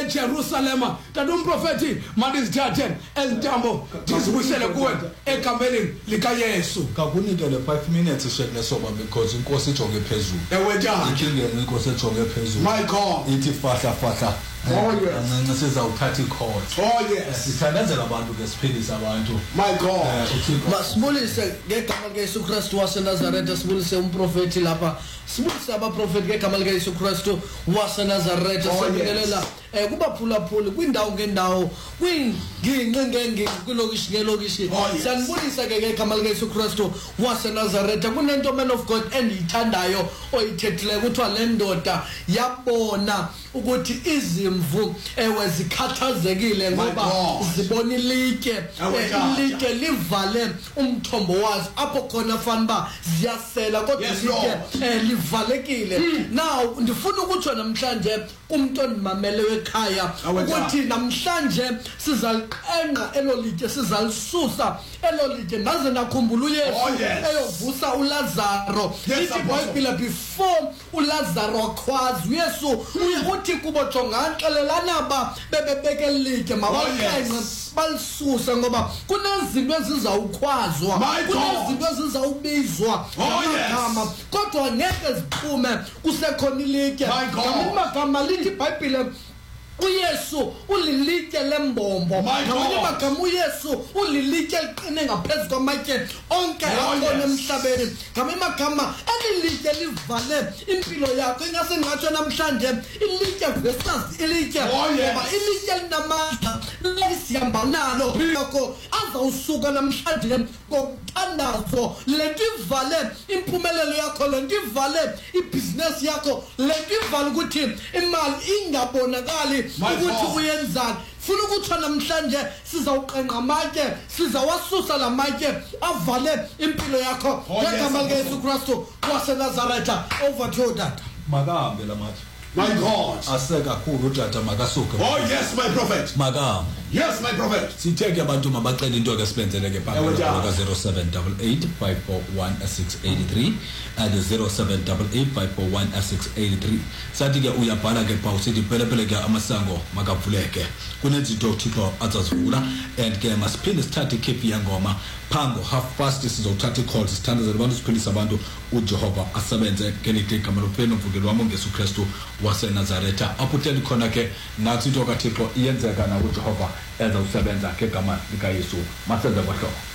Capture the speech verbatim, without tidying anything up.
eJerusalem tatumprofeti mandizithathe ezintambo ndizibuyisele kuwe ekameni likaYesu kakunike le five minutes shekle soba because inkosi ijonge phezulu ewe tata ikingeni inkosi ijonge phezulu my God ithi fahla fahla oh yes nasiza uthatha icourt oh yes sithandazela abantu ke siphilisa abantu my God masibulise ngegama likaYesu Kristu waseNazaretha sibulise umprofeti lapha sibulise abaprofeti ngegama likaYesu Kristu waseNazaretha sibingelela eh kubaphulaphuli kwindawo ngendawo kwingingqi ngengingqi kwilokishi ngelokishi siyanibulisa ke ngegama likaYesu Kristu waseNazaretha kunento man of God endiyithandayo oyithethileyo kuthiwa le ndoda yabona ukuthi izimvu ewe zikhathazekile ngoba zibona ilitye ilitye livale umthombo wazo apho khona fanba ziyasela kodwa ilitye livalekile now ndifuna ukuthi namhlanje umuntu ondimameleyo ekhaya ukuthi namhlanje sizaliqenqa elolitye sizalisusa elolitye naze nakhumbula uYesu eyovusa uLazaro lithi iBhayibhile before uLazaro akhwazi uYesu uthi kubo jonga xelelana ba bebebeke ilitye mabaqenqe balisusa ngoba kunezinto ezizawukhwazwa kunezinto ezizawubizwa ngamagama kodwa ngeke ziphume kusekhona ilitye ngamagama lithi iBhayibhile uYesu ulilitye lembombo ngamanye amagama uYesu ulilitye liqine ngaphezulu kwamatye onke akhona emhlabeni ngamanye amagama elilitye livale impilo yakho ingase ngatsho namhlanje ilitye vesazi ilitye ngoba ilitye linamandla lesihamba nalo lokho azawusuka namhlanje ngokuthandazo lento ivale impumelelo yakho lento ivale ibusiness yakho lento ivale ukuthi imali ingabonakali ukuthi uyenzani funa ukuthi namhlanje sizawuqenqa amatye sizawasusa lamatye avale impilo yakho ngegama likaYesu Kristu waseNazaretha over to data makahambe lamatye my God aseka kakhulu utata makasuke oh yes my prophet makahambe yes my prophet sitheke abantu mabacela into ke sibenzele ke phakathi ka zero seven eight eight five four one six eight three and zero seven eight eight five four one six eight three sathi ke uyabhala ke phawu sithi pelepele ke amasango makavuleke kunezinto uThixo azazivula and ke masiphinde sithathe ikhepi yangoma phambo half past sizothatha calls sithandazela abantu siphilisa abantu uJehova asebenze ngelithi igama lophelo mvukelo wami ngesu Kristu waseNazaretha aphuteli khona ke nathi into kaThixo iyenzeka na uJehova eza usebenza ngegama likaYesu masenze bahlo